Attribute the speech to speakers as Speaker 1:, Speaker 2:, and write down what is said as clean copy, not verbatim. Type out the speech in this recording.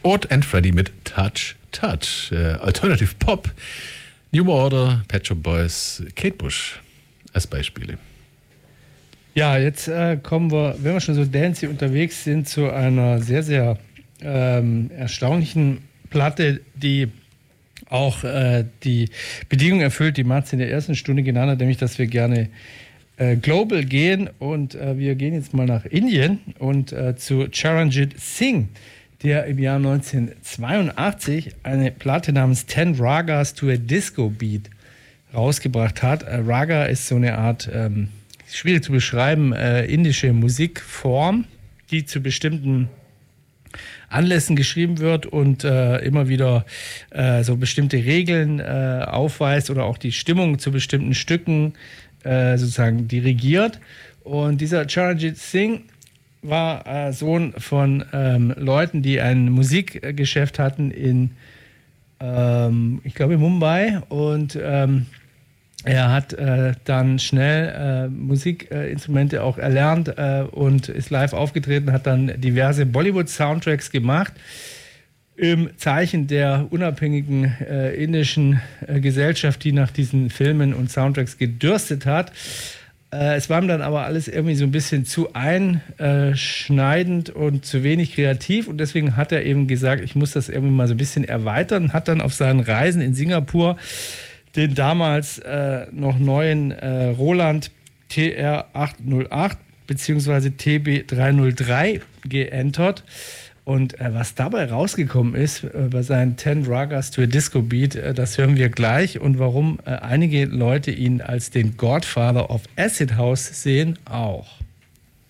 Speaker 1: Ord and Freddy mit Touch, Touch. Alternative Pop, New Order, Pet Shop Boys, Kate Bush als Beispiele.
Speaker 2: Ja, jetzt kommen wir, wenn wir schon so dancey unterwegs sind, zu einer sehr, sehr erstaunlichen Platte, die auch die Bedingung erfüllt, die Mats in der ersten Stunde genannt hat, nämlich, dass wir gerne global gehen. Und wir gehen jetzt mal nach Indien und zu Charanjit Singh, der im Jahr 1982 eine Platte namens 10 Ragas to a Disco Beat rausgebracht hat. Raga ist so eine Art, schwierig zu beschreiben, indische Musikform, die zu bestimmten Anlässen geschrieben wird und immer wieder so bestimmte Regeln aufweist oder auch die Stimmung zu bestimmten Stücken sozusagen dirigiert. Und dieser Charanjit Singh war Sohn von Leuten, die ein Musikgeschäft hatten in, ich glaube, in Mumbai. Und er hat dann schnell Musikinstrumente auch erlernt und ist live aufgetreten, hat dann diverse Bollywood-Soundtracks gemacht im Zeichen der unabhängigen indischen Gesellschaft, die nach diesen Filmen und Soundtracks gedürstet hat. Es war ihm dann aber alles irgendwie so ein bisschen zu einschneidend und zu wenig kreativ und deswegen hat er eben gesagt, ich muss das irgendwie mal so ein bisschen erweitern, hat dann auf seinen Reisen in Singapur den damals noch neuen Roland TR-808 bzw. TB-303 geentert. Und was dabei rausgekommen ist bei seinen 10 Ragas to a Disco Beat, das hören wir gleich. Und warum einige Leute ihn als den Godfather of Acid House sehen, auch.